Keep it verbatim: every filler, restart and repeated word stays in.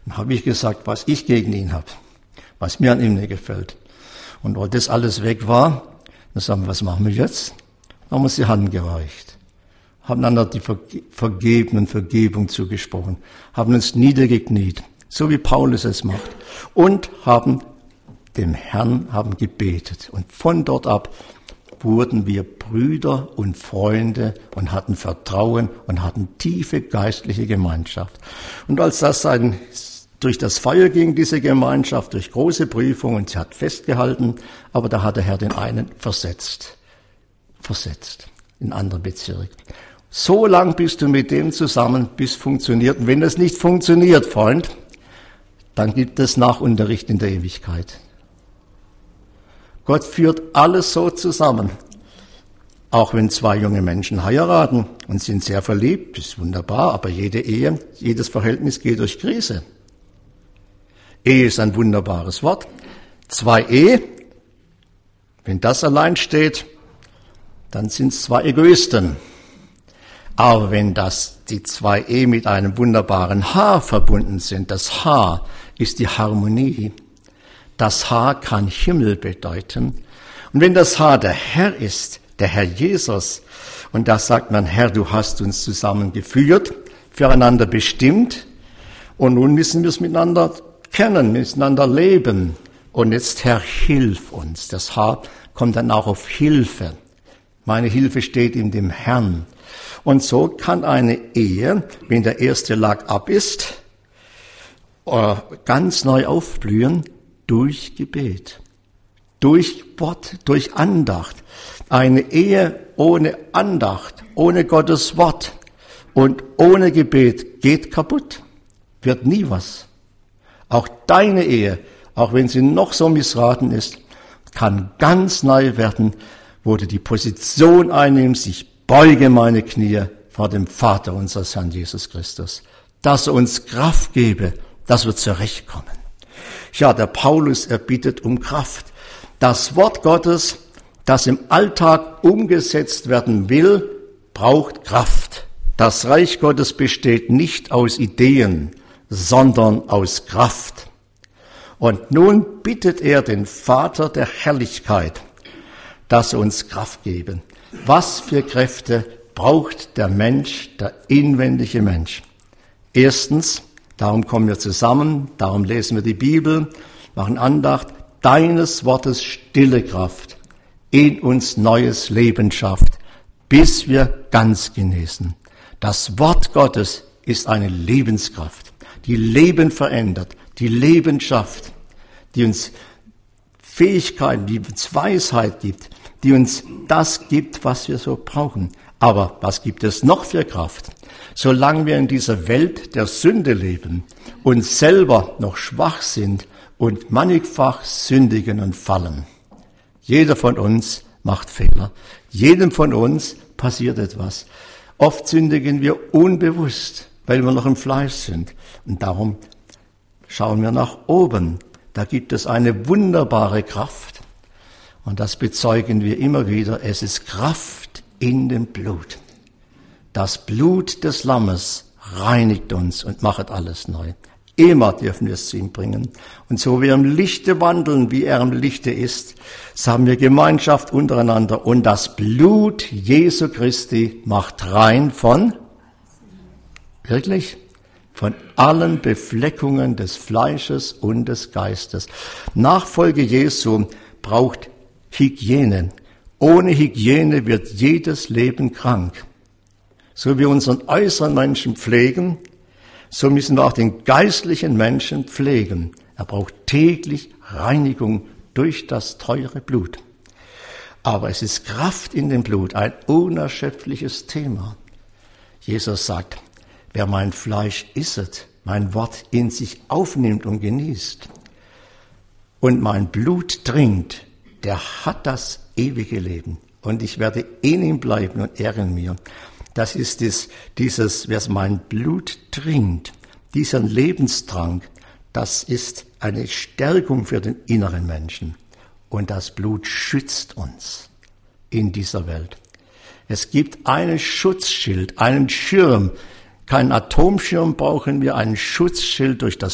Dann habe ich gesagt, was ich gegen ihn habe, was mir an ihm nicht gefällt. Und als das alles weg war, dann sagen wir, was machen wir jetzt? Dann haben wir uns die Hand gereicht, haben einander die Vergebung und Vergebung zugesprochen, haben uns niedergekniet, so wie Paulus es macht, und haben dem Herrn haben gebetet. Und von dort ab wurden wir Brüder und Freunde und hatten Vertrauen und hatten tiefe geistliche Gemeinschaft. Und als das ein, durch das Feuer ging, diese Gemeinschaft, durch große Prüfungen, und sie hat festgehalten, aber da hat der Herr den einen versetzt, versetzt in einen anderen Bezirk. So lang bist du mit dem zusammen, bis es funktioniert. Und wenn das nicht funktioniert, Freund, dann gibt es Nachunterricht in der Ewigkeit. Gott führt alles so zusammen. Auch wenn zwei junge Menschen heiraten und sind sehr verliebt, ist wunderbar, aber jede Ehe, jedes Verhältnis geht durch Krise. Ehe ist ein wunderbares Wort. Zwei Ehe, wenn das allein steht, dann sind es zwei Egoisten. Aber wenn das die zwei Ehe mit einem wunderbaren H verbunden sind, das H ist die Harmonie. Das H kann Himmel bedeuten. Und wenn das H der Herr ist, der Herr Jesus, und da sagt man, Herr, du hast uns zusammengeführt, füreinander bestimmt, und nun müssen wir es miteinander kennen, miteinander leben. Und jetzt, Herr, hilf uns. Das H kommt dann auch auf Hilfe. Meine Hilfe steht in dem Herrn. Und so kann eine Ehe, wenn der erste Lag ab ist, ganz neu aufblühen, durch Gebet, durch Wort, durch Andacht. Eine Ehe ohne Andacht, ohne Gottes Wort und ohne Gebet geht kaputt, wird nie was. Auch deine Ehe, auch wenn sie noch so missraten ist, kann ganz neu werden, wo du die Position einnimmst, ich beuge meine Knie vor dem Vater unseres Herrn Jesus Christus, dass er uns Kraft gebe, dass wir zurechtkommen. Ja, der Paulus, er bittet um Kraft. Das Wort Gottes, das im Alltag umgesetzt werden will, braucht Kraft. Das Reich Gottes besteht nicht aus Ideen, sondern aus Kraft. Und nun bittet er den Vater der Herrlichkeit, dass er uns Kraft gebe. Was für Kräfte braucht der Mensch, der inwendige Mensch? Erstens, darum kommen wir zusammen, darum lesen wir die Bibel, machen Andacht, deines Wortes stille Kraft in uns neues Leben schafft, bis wir ganz genesen. Das Wort Gottes ist eine Lebenskraft, die Leben verändert, die Leben schafft, die uns Fähigkeiten, die uns Weisheit gibt, die uns das gibt, was wir so brauchen. Aber was gibt es noch für Kraft? Solange wir in dieser Welt der Sünde leben und selber noch schwach sind und mannigfach sündigen und fallen. Jeder von uns macht Fehler. Jedem von uns passiert etwas. Oft sündigen wir unbewusst, weil wir noch im Fleisch sind. Und darum schauen wir nach oben. Da gibt es eine wunderbare Kraft. Und das bezeugen wir immer wieder. Es ist Kraft in dem Blut. Das Blut des Lammes reinigt uns und macht alles neu. Immer dürfen wir es zu ihm bringen. Und so wir im Lichte wandeln, wie er im Lichte ist, so haben wir Gemeinschaft untereinander. Und das Blut Jesu Christi macht rein von, wirklich, von allen Befleckungen des Fleisches und des Geistes. Nachfolge Jesu braucht Hygiene. Ohne Hygiene wird jedes Leben krank. So wie wir unseren äußeren Menschen pflegen, so müssen wir auch den geistlichen Menschen pflegen. Er braucht täglich Reinigung durch das teure Blut. Aber es ist Kraft in dem Blut, ein unerschöpfliches Thema. Jesus sagt, wer mein Fleisch isset, mein Wort in sich aufnimmt und genießt und mein Blut trinkt, der hat das ewige Leben. Und ich werde in ihm bleiben und er in mir. Das ist es, dieses, wer mein Blut trinkt, dieser Lebenstrank, das ist eine Stärkung für den inneren Menschen. Und das Blut schützt uns in dieser Welt. Es gibt einen Schutzschild, einen Schirm. Keinen Atomschirm brauchen wir, einen Schutzschild durch das